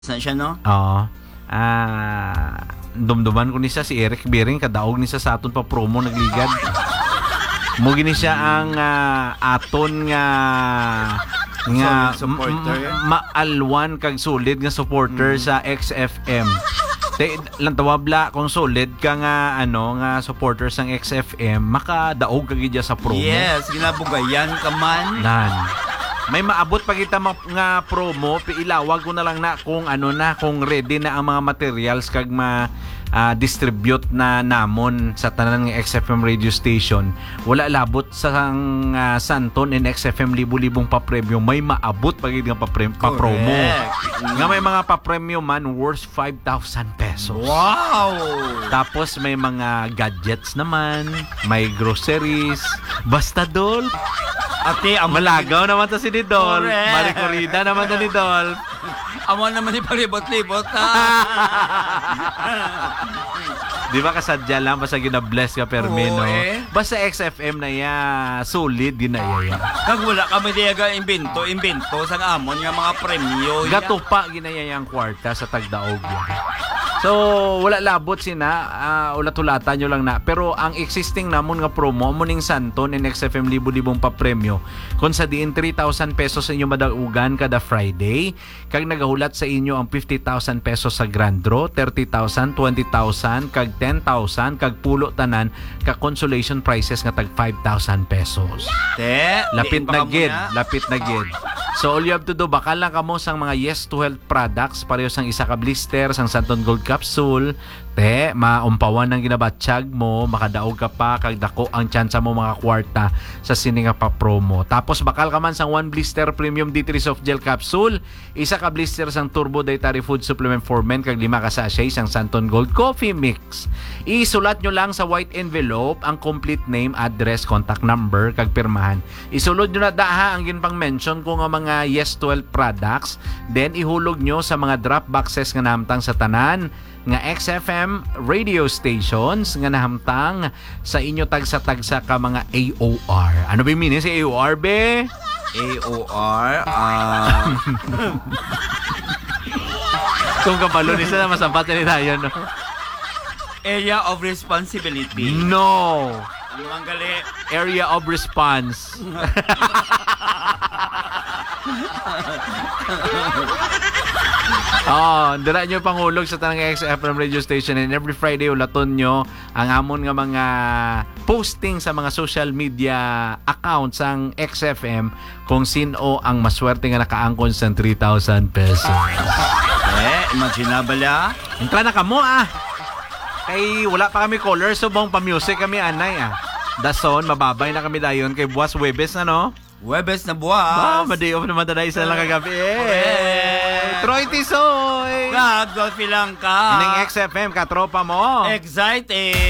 na siya, no? Oo. Dumduman ko ni siya si Eric Bering kadaog ni siya sa aton pa promo nagligad. Mugi ni siya ang aton nga Solid supporter. maalwan kag solid nga supporter sa XFM. Lang tawabla kung solid ka nga nga supporter sang XFM makadaog ka gid sa promo. Yes, ginabugayan ka man. Nan. May maabot pa kita nga promo, ilawag ko na lang na kung kung ready na ang mga materials kag distribute na namon sa tanan ng XFM radio station. Wala labot sa Santon and XFM libo-libong pa-premium, may maabot pa gid nga pa-promo. Nga may mga pa-premium man worth 5,000 pesos. Wow! Tapos may mga gadgets naman, may groceries, basta dol. Ate, Malagaw naman to si Nidol. Correct. Maricorida naman to ni Dol. amo naman ni palibot-libot ha. Di ba kasadya lang basta gina-bless ka permino? Oo, eh. Basta XFM na ya, solid din na iya. Kag wala kami diyaga imbento sa amon nga mga premyo. Gatupa ginaya yang kwarta sa Tagdaog yan. So, wala labot sina, ulat-ulatan nyo lang na. Pero ang existing namon nga promo, muning Santon and XFM libo-libong pa-premyo, kung sa diin 3,000 pesos sa inyo madaugan kada Friday, kag nagahulat sa inyo ang 50,000 pesos sa Grand Draw, 30,000, 20,000, kag 10,000, kag pulo tanan, kag consolation prizes nga tag 5,000 pesos. Te, Lapit diin pa na ka gid, muna. lapit na gid. So all you have to do, bakal lang kamo sang mga Yes to Health products, pareho sang isa ka blister, sang Santon Gold Capsule, te, maumpawan ng ginabatsyag mo, makadaog ka pa, kag dako ang tsansa mo mga kwarta sa sini nga pa promo. Tapos bakal ka man sang 1 blister premium D3 soft gel capsule, isa ka blister sang Turbo Dietary Food Supplement for Men, kag 5 ka sachet sang Santon Gold Coffee Mix. Isulat nyo lang sa white envelope ang complete name, address, contact number, kag pirmahan. Isulod nyo na daha ang ginpang mention ko nga mga Yes to Health products, then ihulog nyo sa mga drop boxes nga namtang sa tanan nga XFM radio stations nga nahamtang sa inyo tagsa-tagsa ka mga AOR. Ano ba yung meaning sa AOR, be? AOR, Kung kabalo ni sa masampat ni tayo, no? Area of Responsibility. No! Ano ang gali? Area of response. Dira nyo pangulog sa tanang XFM radio station, and every Friday ulaton nyo ang amon nga mga posting sa mga social media accounts ang XFM kung sino ang maswerte nga nakaangkon sa 3,000 pesos. Imaginable ah. Entra na kamo Kay wala pa kami caller, so bong pa-music kami anay Dason, mababay na kami dayon kay buwas Webes na, no? Webes na buwas. Maday off naman tayo isa lang kagabi. Troy Tisoy! Gagawin lang ka. Ining XFM, katropa mo. Excited.